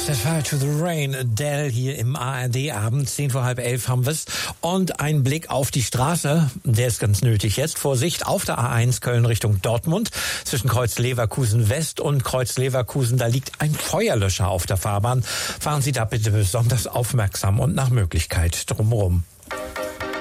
Set Fire to the Rain, Adele hier im ARD-Abend, 10:30 haben wir's. Und ein Blick auf die Straße, der ist ganz nötig jetzt. Vorsicht, auf der A1 Köln Richtung Dortmund, zwischen Kreuz Leverkusen West und Kreuz Leverkusen, da liegt ein Feuerlöscher auf der Fahrbahn. Fahren Sie da bitte besonders aufmerksam und nach Möglichkeit drumherum.